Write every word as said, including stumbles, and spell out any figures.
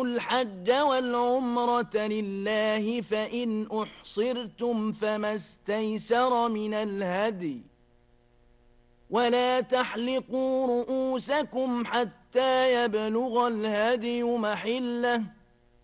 الحج والعمرة لله فإن أحصرتم فما استيسر من الهدي ولا تحلقوا رؤوسكم حتى يبلغ الهدي محله